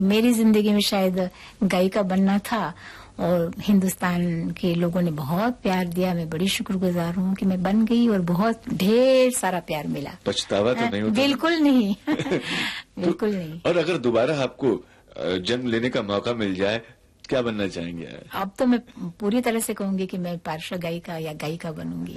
मेरी जिंदगी में शायद गायिका बनना था और हिंदुस्तान के लोगों ने बहुत प्यार दिया। मैं बड़ी शुक्रगुजार हूँ कि मैं बन गई और बहुत ढेर सारा प्यार मिला। पछतावा तो नहीं होता? बिल्कुल नहीं। बिल्कुल नहीं। और अगर दोबारा आपको जन्म लेने का मौका मिल जाए, क्या बनना चाहेंगे? अब तो मैं पूरी तरह से कहूंगी कि मैं पार्श्व गायिका या गायिका बनूंगी।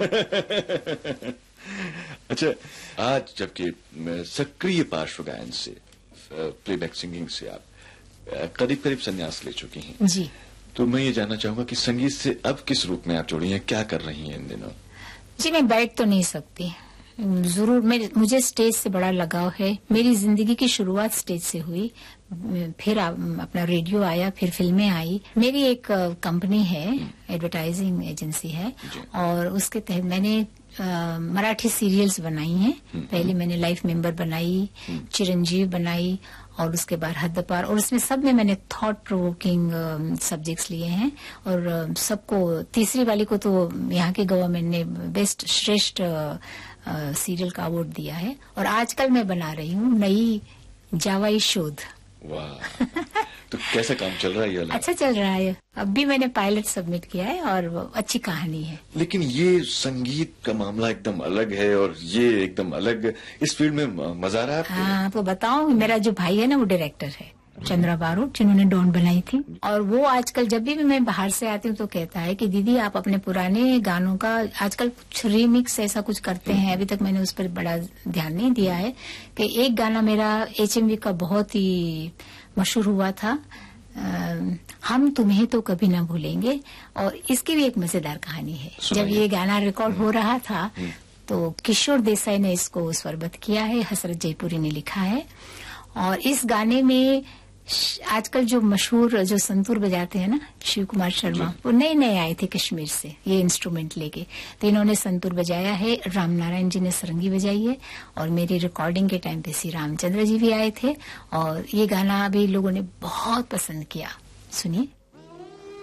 अच्छा, आज जबकि सक्रिय पार्श्व गायन से, प्लेबैक सिंगिंग से आप करीब करीब संन्यास ले चुकी हैं जी, तो मैं ये जानना चाहूंगा कि संगीत से अब किस रूप में आप जुड़ी हैं, क्या कर रही हैं इन दिनों? जी, मैं बैठ तो नहीं सकती। जरूर मुझे स्टेज से बड़ा लगाव है। मेरी जिंदगी की शुरुआत स्टेज से हुई, फिर अपना रेडियो आया, फिर फिल्में आई। मेरी एक कंपनी है, एडवर्टाइजिंग एजेंसी है, और उसके तहत मैंने मराठी सीरियल्स बनाई हैं। पहले मैंने लाइफ मेंबर बनाई, चिरंजीव बनाई, और उसके बाद हद्दपार, और उसमें सब में मैंने थॉट प्रोवोकिंग सब्जेक्ट्स लिए हैं। और सबको, तीसरी वाली को तो यहाँ के गवर्नमेंट ने बेस्ट श्रेष्ठ सीरियल का अवार्ड दिया है। और आजकल मैं बना रही हूँ नई जावाई शोध। वाह, तो कैसा काम चल रहा है ये? अच्छा चल रहा है। अब भी मैंने पायलट सबमिट किया है और अच्छी कहानी है। लेकिन ये संगीत का मामला एकदम अलग है और ये एकदम अलग, इस फील्ड में मजा आ रहा है आपको? हाँ, तो बताऊं, मेरा जो भाई है ना, वो डायरेक्टर है, चंद्रा बारू, जिन्होंने डॉन बनाई थी। और वो आजकल जब भी मैं बाहर से आती हूँ तो कहता है कि दीदी आप अपने पुराने गानों का आजकल कुछ रीमिक्स ऐसा कुछ करते हैं। अभी तक मैंने उस पर बड़ा ध्यान नहीं दिया है। कि एक गाना मेरा HMV का बहुत ही मशहूर हुआ था, हम तुम्हें तो कभी ना भूलेंगे, और इसकी भी एक मजेदार कहानी है। जब ये गाना रिकॉर्ड हो रहा था तो किशोर देसाई ने इसको स्वरबद्ध किया है, हसरत जयपुरी ने लिखा है। और इस गाने में आजकल जो मशहूर जो संतूर बजाते हैं ना, शिव कुमार शर्मा, वो नए नए आए थे कश्मीर से ये इंस्ट्रूमेंट लेके, तो इन्होंने संतूर बजाया है। राम नारायण जी ने सरंगी बजाई है। और मेरी रिकॉर्डिंग के टाइम पे श्री रामचंद्र जी भी आए थे। और ये गाना भी लोगों ने बहुत पसंद किया। सुनिए।